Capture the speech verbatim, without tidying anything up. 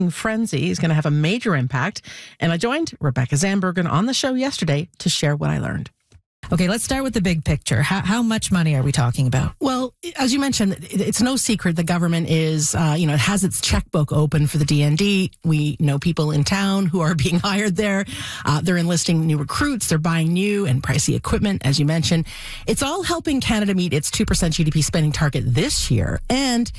frenzy is going to have a major impact. And I joined Rebecca Zambergen on the show yesterday to share what I learned. Okay, let's start with the big picture. How, how much money are we talking about? Well, as you mentioned, it's no secret the government is, uh, you know, it has its checkbook open for the D N D. We know people in town who are being hired there. Uh, they're enlisting new recruits. They're buying new and pricey equipment, as you mentioned. It's all helping Canada meet its two percent G D P spending target this year. And